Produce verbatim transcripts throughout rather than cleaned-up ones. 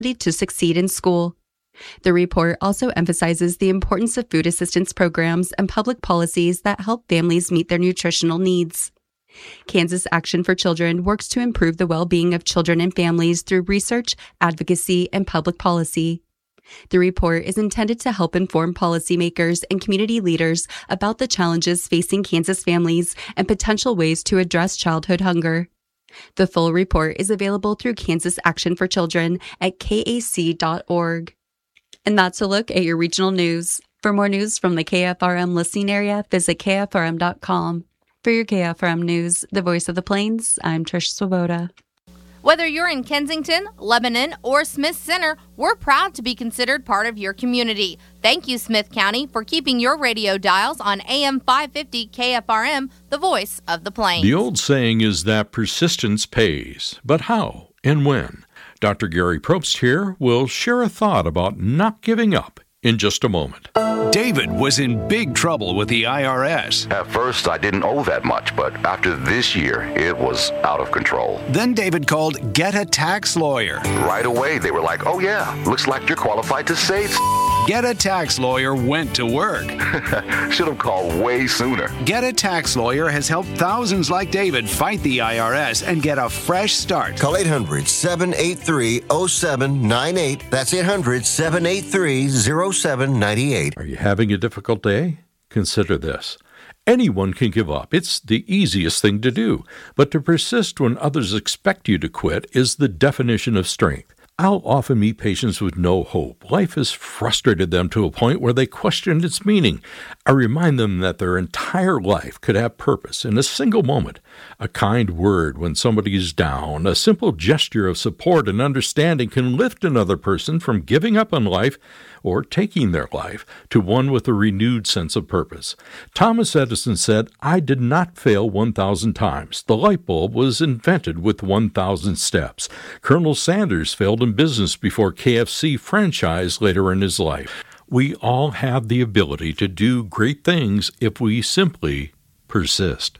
to succeed in school. The report also emphasizes the importance of food assistance programs and public policies that help families meet their nutritional needs. Kansas Action for Children works to improve the well-being of children and families through research, advocacy, and public policy. The report is intended to help inform policymakers and community leaders about the challenges facing Kansas families and potential ways to address childhood hunger. The full report is available through Kansas Action for Children at K A C dot org. And that's a look at your regional news. For more news from the K F R M listening area, visit K F R M dot com. For your K F R M News, the voice of the Plains, I'm Trish Swoboda. Whether you're in Kensington, Lebanon, or Smith Center, we're proud to be considered part of your community. Thank you, Smith County, for keeping your radio dials on A M five fifty K F R M, the voice of the Plains. The old saying is that persistence pays. But how and when? Doctor Gary Probst here will share a thought about not giving up in just a moment. David was in big trouble with the I R S. At first, I didn't owe that much, but after this year, it was out of control. Then David called Get a Tax Lawyer. Right away, they were like, oh yeah, looks like you're qualified to save. Get a Tax Lawyer went to work. Should have called way sooner. Get a Tax Lawyer has helped thousands like David fight the I R S and get a fresh start. Call eight hundred, seven eight three, oh seven nine eight. That's eight hundred, seven eight three, oh seven nine eight. Are you having a difficult day? Consider this. Anyone can give up. It's the easiest thing to do. But to persist when others expect you to quit is the definition of strength. I'll often meet patients with no hope. Life has frustrated them to a point where they question its meaning. I remind them that their entire life could have purpose in a single moment. A kind word when somebody is down, a simple gesture of support and understanding can lift another person from giving up on life or taking their life to one with a renewed sense of purpose. Thomas Edison said, I did not fail one thousand times. The light bulb was invented with one thousand steps. Colonel Sanders failed in business before K F C franchised later in his life. We all have the ability to do great things if we simply persist.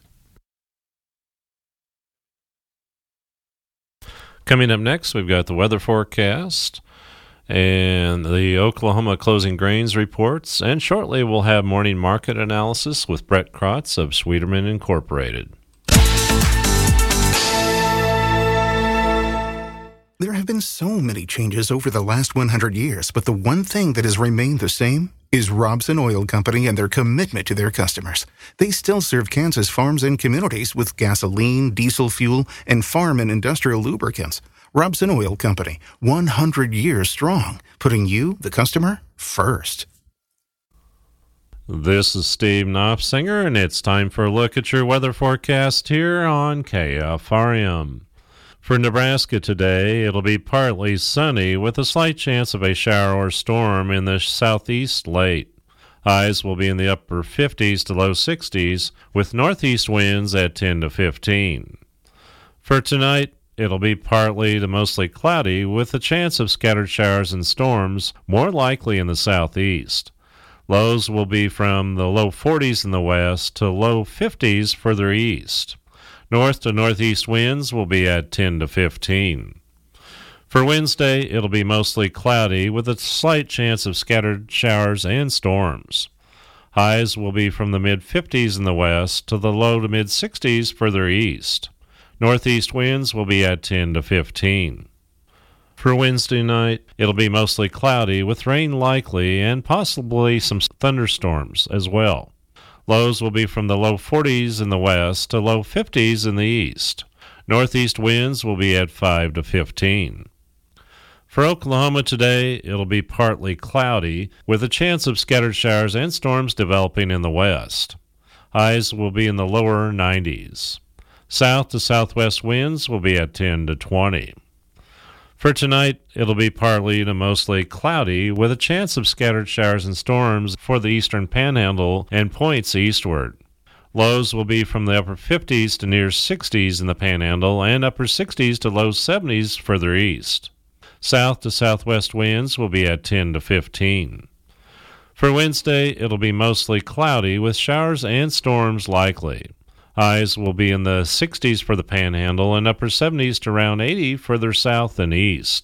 Coming up next, we've got the weather forecast and the Oklahoma closing grains reports, and shortly we'll have morning market analysis with Brett Krotz of Sweeterman Incorporated. There have been so many changes over the last one hundred years, but the one thing that has remained the same is Robson Oil Company and their commitment to their customers. They still serve Kansas farms and communities with gasoline, diesel fuel, and farm and industrial lubricants. Robson Oil Company, one hundred years strong, putting you, the customer, first. This is Steve Knopfsinger, and it's time for a look at your weather forecast here on K F R M. For Nebraska today, it'll be partly sunny with a slight chance of a shower or storm in the southeast late. Highs will be in the upper fifties to low sixties with northeast winds at ten to fifteen. For tonight, it'll be partly to mostly cloudy with a chance of scattered showers and storms, more likely in the southeast. Lows will be from the low forties in the west to low fifties further east. North to northeast winds will be at ten to fifteen. For Wednesday, it'll be mostly cloudy with a slight chance of scattered showers and storms. Highs will be from the mid-fifties in the west to the low to mid-sixties further east. Northeast winds will be at ten to fifteen. For Wednesday night, it'll be mostly cloudy with rain likely and possibly some thunderstorms as well. Lows will be from the low forties in the west to low fifties in the east. Northeast winds will be at five to fifteen. For Oklahoma today, it'll be partly cloudy with a chance of scattered showers and storms developing in the west. Highs will be in the lower nineties. South to southwest winds will be at ten to twenty. For tonight, it'll be partly to mostly cloudy with a chance of scattered showers and storms for the eastern panhandle and points eastward. Lows will be from the upper fifties to near sixties in the panhandle and upper sixties to low seventies further east. South to southwest winds will be at ten to fifteen. For Wednesday, it'll be mostly cloudy with showers and storms likely. Highs will be in the sixties for the panhandle and upper seventies to around eighty further south and east.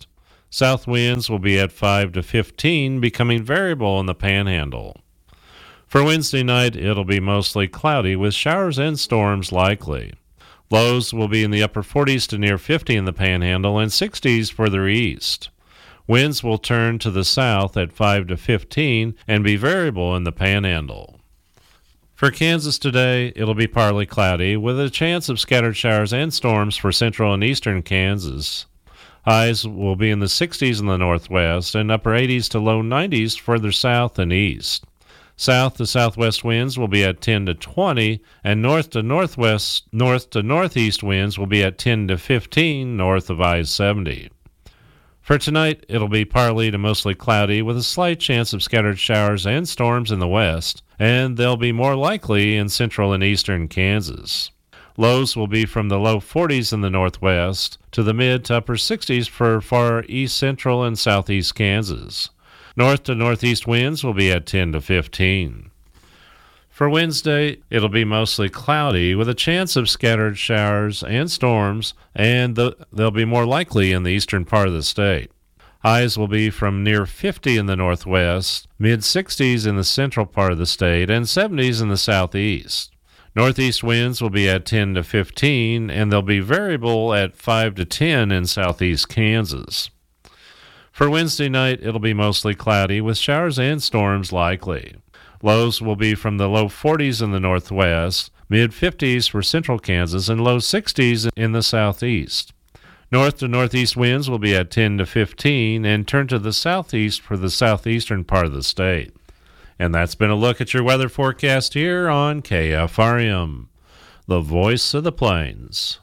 South winds will be at five to fifteen, becoming variable in the Panhandle. For Wednesday night, it'll be mostly cloudy with showers and storms likely. Lows will be in the upper forties to near fifty in the Panhandle and sixties further east. Winds will turn to the south at five to fifteen and be variable in the Panhandle. For Kansas today, it'll be partly cloudy with a chance of scattered showers and storms for central and eastern Kansas. Highs will be in the sixties in the northwest and upper eighties to low nineties further south and east. South to southwest winds will be at ten to twenty, and north to northwest, north to northeast winds will be at ten to fifteen north of I seventy. For tonight, it'll be partly to mostly cloudy with a slight chance of scattered showers and storms in the west, and they'll be more likely in central and eastern Kansas. Lows will be from the low forties in the northwest to the mid to upper sixties for far east central and southeast Kansas. North to northeast winds will be at ten to fifteen. For Wednesday, it'll be mostly cloudy with a chance of scattered showers and storms, and the, they'll be more likely in the eastern part of the state. Highs will be from near fifty in the northwest, mid-sixties in the central part of the state, and seventies in the southeast. Northeast winds will be at ten to fifteen, and they'll be variable at five to ten in southeast Kansas. For Wednesday night, it'll be mostly cloudy with showers and storms likely. Lows will be from the low forties in the northwest, mid-fifties for central Kansas, and low sixties in the southeast. North to northeast winds will be at ten to fifteen and turn to the southeast for the southeastern part of the state. And that's been a look at your weather forecast here on K F R M, the voice of the plains.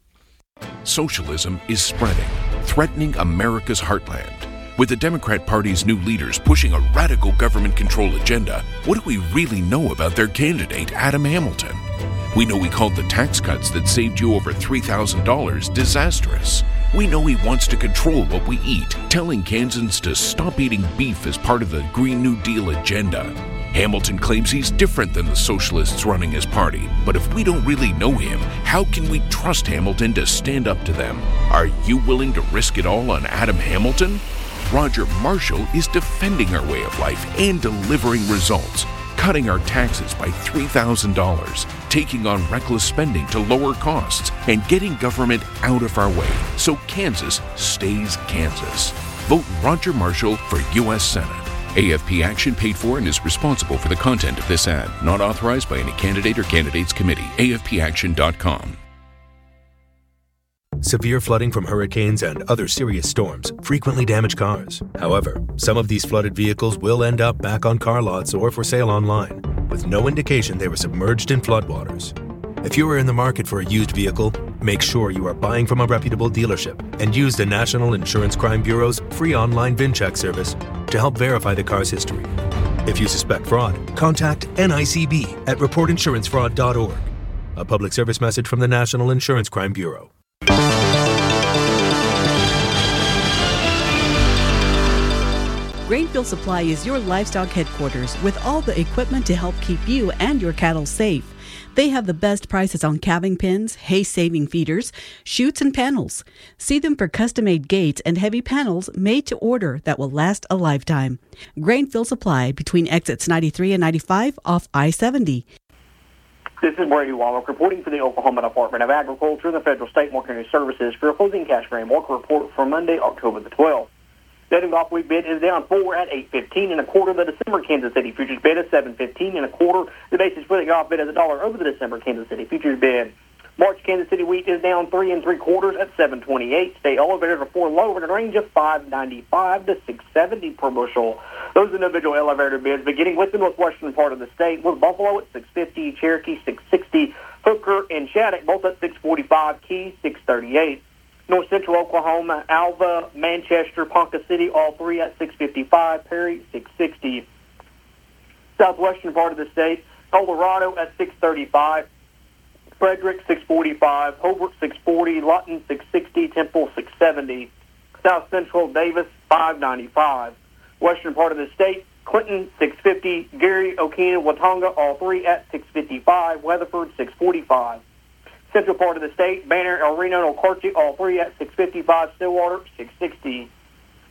Socialism is spreading, threatening America's heartland. With the Democrat Party's new leaders pushing a radical government control agenda, what do we really know about their candidate, Adam Hamilton? We know he called the tax cuts that saved you over three thousand dollars disastrous. We know he wants to control what we eat, telling Kansans to stop eating beef as part of the Green New Deal agenda. Hamilton claims he's different than the socialists running his party, but if we don't really know him, how can we trust Hamilton to stand up to them? Are you willing to risk it all on Adam Hamilton? Roger Marshall is defending our way of life and delivering results, cutting our taxes by three thousand dollars, taking on reckless spending to lower costs, and getting government out of our way so Kansas stays Kansas. Vote Roger Marshall for U S Senate. A F P Action paid for and is responsible for the content of this ad. Not authorized by any candidate or candidates committee. A F P action dot com. Severe flooding from hurricanes and other serious storms frequently damage cars. However, some of these flooded vehicles will end up back on car lots or for sale online, with no indication they were submerged in floodwaters. If you are in the market for a used vehicle, make sure you are buying from a reputable dealership and use the National Insurance Crime Bureau's free online VIN check service to help verify the car's history. If you suspect fraud, contact N I C B at report insurance fraud dot org. A public service message from the National Insurance Crime Bureau. Grainfield Supply is your livestock headquarters with all the equipment to help keep you and your cattle safe. They have the best prices on calving pens, hay-saving feeders, chutes, and panels. See them for custom-made gates and heavy panels made to order that will last a lifetime. Grainfield Supply between exits ninety-three and ninety-five off I seventy. This is Brady Wallach reporting for the Oklahoma Department of Agriculture and the Federal State Marketing Services for a closing cash grain market report for Monday, October the twelfth. The off week bid is down four at eight fifteen and a quarter. The December Kansas City futures bid is seven fifteen and a quarter. The basis for the off bid is a dollar over the December Kansas City futures bid. March Kansas City wheat is down three and three quarters at seven twenty-eight. State elevators are four low in a range of five ninety-five to six seventy per bushel. Those individual elevator bids beginning with the northwestern part of the state was Buffalo at six fifty, Cherokee six sixty, Hooker and Shattuck both at six forty-five, Key six thirty-eight. North Central Oklahoma, Alva, Manchester, Ponca City, all three at six fifty-five, Perry six sixty. Southwestern part of the state, Colorado at six thirty-five, Frederick six forty-five, Hobart six forty, Lawton six sixty, Temple six seventy. South Central Davis five ninety-five. Western part of the state, Clinton six fifty, Gary, Okina, Watonga, all three at six fifty-five, Weatherford six forty-five. Central part of the state, Banner, El Reno, and Okarche, all three at six fifty-five, Stillwater six sixty.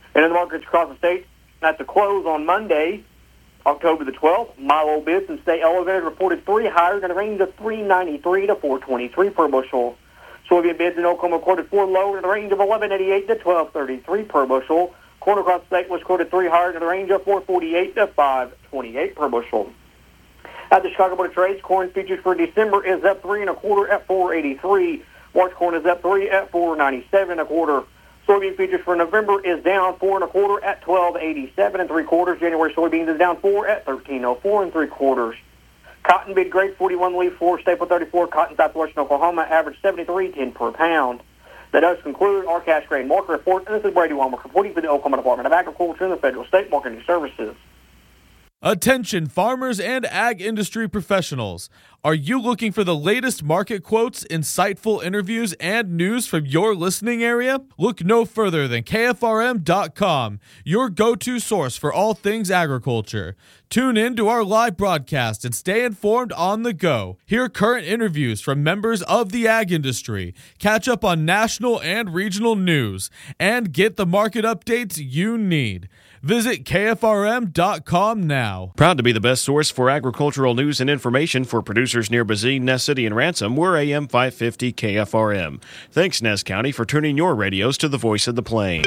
And in the markets across the state, at the close on Monday, October the twelfth, Milo bids and stay elevated reported three higher in a range of three ninety-three to four twenty-three per bushel. Soybean bids in Oklahoma quoted four lower in the range of eleven eighty-eight to twelve thirty-three per bushel. Corn across the state was quoted three higher in the range of four forty-eight to five twenty-eight per bushel. At the Chicago Board of Trade, corn futures for December is up three and a quarter at four eighty-three. March corn is up three at four ninety-seven and a quarter. Soybean futures for November is down four and a quarter at twelve eighty-seven and three quarters. January soybeans is down four at thirteen oh four and three quarters. Cotton bid grade forty-one leaf four, staple thirty-four, cotton southwestern Oklahoma, average seventy-three ten per pound. That does conclude our cash grain market report. And this is Brady Walmart reporting for the Oklahoma Department of Agriculture and the Federal State Marketing Services. Attention farmers and ag industry professionals. Are you looking for the latest market quotes, insightful interviews, and news from your listening area? Look no further than K F R M dot com, your go-to source for all things agriculture. Tune in to our live broadcast and stay informed on the go. Hear current interviews from members of the ag industry, catch up on national and regional news, and get the market updates you need. Visit K F R M dot com now. Proud to be the best source for agricultural news and information for producers near Bazine, Ness City, and Ransom. We're A M five fifty K F R M. Thanks, Ness County, for turning your radios to the voice of the plains.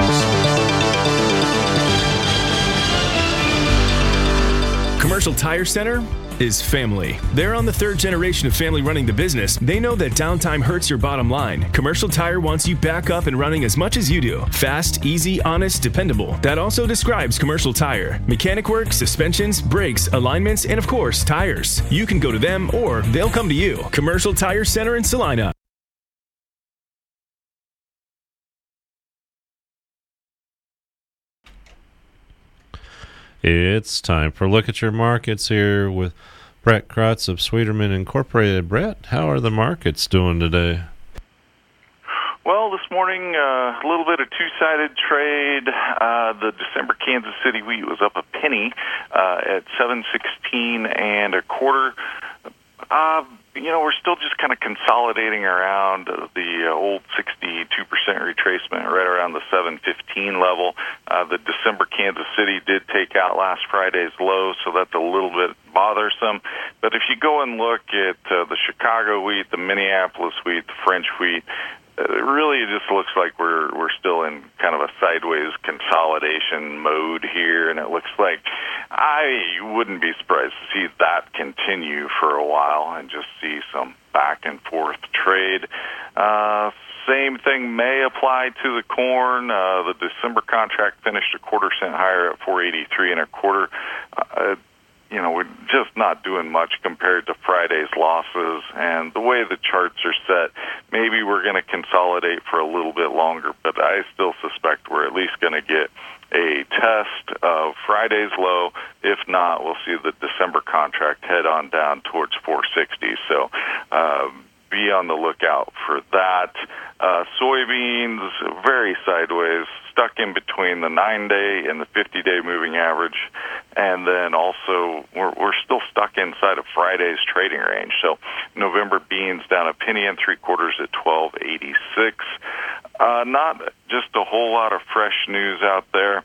Commercial Tire Center is family. They're on the third generation of family running the business. They know that downtime hurts your bottom line. Commercial Tire wants you back up and running as much as you do. Fast, easy, honest, dependable. That also describes Commercial Tire. Mechanic work, suspensions, brakes, alignments, and of course, tires. You can go to them or they'll come to you. Commercial Tire Center in Salina. It's time for Look at Your Markets here with Brett Krotz of Sweeterman Incorporated. Brett, how are the markets doing today? Well, this morning, uh, a little bit of two-sided trade. Uh, the December Kansas City wheat was up a penny uh, at seven sixteen and a quarter. Uh, you know, we're still just kind of consolidating around the uh, old sixty-two percent retracement, right around the seven fifteen level. Uh, the December Kansas City did take out last Friday's low, so that's a little bit bothersome. But if you go and look at uh, the Chicago wheat, the Minneapolis wheat, the French wheat, it really just looks like we're we're still in kind of a sideways consolidation mode here, and it looks like I wouldn't be surprised to see that continue for a while and just see some back and forth trade. Uh, same thing may apply to the corn. Uh, the December contract finished a quarter cent higher at four eighty-three and a quarter. Uh, You know, we're just not doing much compared to Friday's losses. And the way the charts are set, maybe we're going to consolidate for a little bit longer. But I still suspect we're at least going to get a test of Friday's low. If not, we'll see the December contract head on down towards four sixty. So uh, be on the lookout for that. Uh, soybeans, very sideways, stuck in between the nine-day and the fifty-day moving average. And then also, we're, we're still stuck inside of Friday's trading range. So November beans down a penny and three quarters at twelve eighty-six. Uh, not just a whole lot of fresh news out there.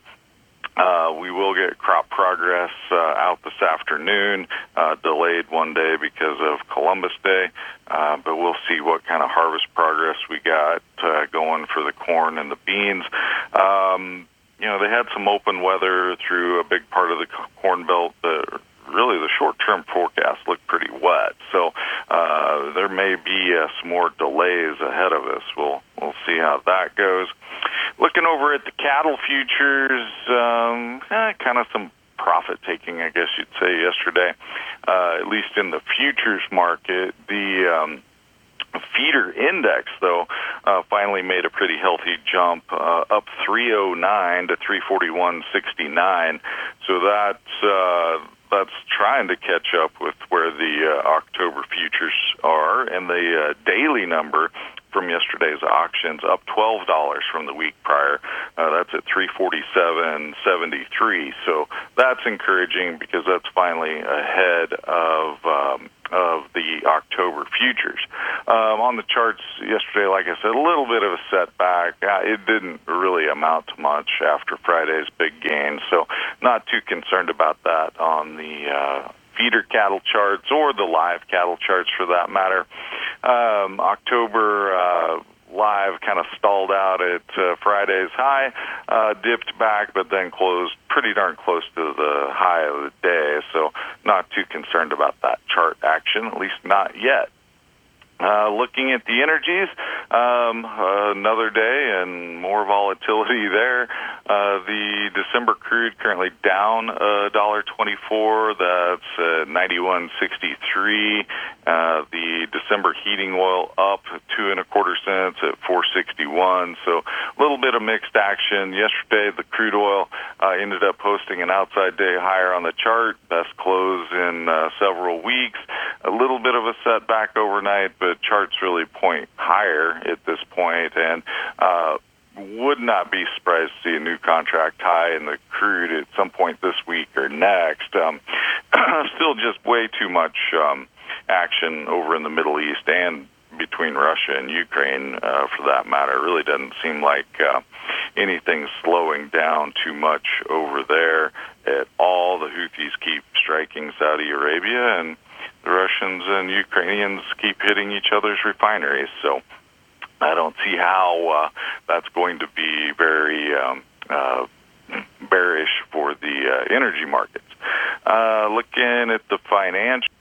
Uh, we will get crop progress uh, out this afternoon, uh, delayed one day because of Columbus Day, uh, but we'll see what kind of harvest progress we got uh, going for the corn and the beans. Um, you know, they had some open weather through a big part of the Corn Belt. The, really, the short-term forecast looked pretty wet, so uh, there may be uh, some more delays ahead of us. We'll we'll see how that goes. Looking over at the cattle futures, um, eh, kind of some profit-taking, I guess you'd say, yesterday. Uh, at least in the futures market, the um, feeder index, though, uh, finally made a pretty healthy jump, uh, up three oh nine to three forty-one sixty-nine. So that's uh, that's trying to catch up with where the uh, October futures are, and the uh, daily number from yesterday's auctions up twelve dollars from the week prior. Uh, that's at three forty-seven seventy-three. So that's encouraging because that's finally ahead of um, of the October futures. Um, on the charts yesterday, like I said, a little bit of a setback. Uh, it didn't really amount to much after Friday's big gain, so not too concerned about that on the uh, feeder cattle charts or the live cattle charts for that matter. Um, October uh, live kind of stalled out at uh, Friday's high, uh, dipped back, but then closed pretty darn close to the high of the day, so not too concerned about that chart action, at least not yet. Uh, looking at the energies, um, uh, another day and more volatility there. Uh, the December crude currently down one dollar twenty-four. That's uh, ninety-one sixty-three. Uh, the December heating oil up two and a quarter cents at four sixty-one. So a little bit of mixed action. Yesterday, the crude oil uh, ended up posting an outside day higher on the chart. Best close in uh, several weeks. A little bit of a setback overnight, but charts really point higher at this point, and uh, would not be surprised to see a new contract high in the crude at some point this week or next. Um, still just way too much um, action over in the Middle East and between Russia and Ukraine, uh, for that matter. It really doesn't seem like uh, anything's slowing down too much over there at all. The Houthis keep striking Saudi Arabia, and the Russians and Ukrainians keep hitting each other's refineries. So I don't see how uh, that's going to be very um, uh, bearish for the uh, energy markets. Uh, looking at the financial